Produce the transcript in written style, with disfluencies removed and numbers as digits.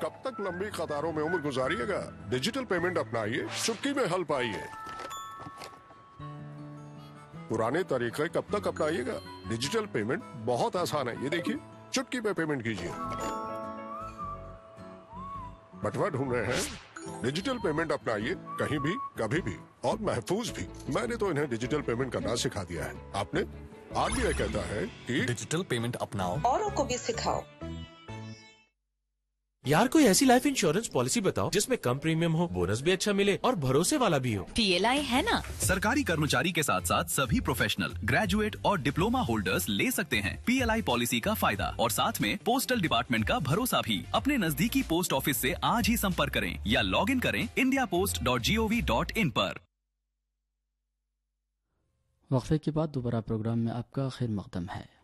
कब तक लंबी कतारों में उम्र गुजारिएगा? डिजिटल पेमेंट अपनाइए, चुटकी में हल पाइए। पुराने तरीके कब तक अपनाइएगा? डिजिटल पेमेंट बहुत आसान है। ये देखिए, चुटकी में पेमेंट कीजिए। बटवा ढूंढ रहे हैं? डिजिटल पेमेंट अपनाइए, कहीं भी कभी भी और महफूज भी। मैंने तो इन्हें डिजिटल पेमेंट करना सिखा दिया है। आपने? आरबीआई कहता है कि डिजिटल पेमेंट अपनाओ, औरों को भी सिखाओ। यार कोई ऐसी लाइफ इंश्योरेंस पॉलिसी बताओ जिसमें कम प्रीमियम हो, बोनस भी अच्छा मिले और भरोसे वाला भी हो। PLI है ना। सरकारी कर्मचारी के साथ साथ सभी प्रोफेशनल, ग्रेजुएट और डिप्लोमा होल्डर्स ले सकते हैं PLI पॉलिसी का फायदा और साथ में पोस्टल डिपार्टमेंट का भरोसा भी। अपने नजदीकी पोस्ट ऑफिस से आज ही संपर्क करें या लॉग इन करें indiapost.gov.in पर। वक्फे के बाद दोबारा प्रोग्राम में आपका खैर मकदम है।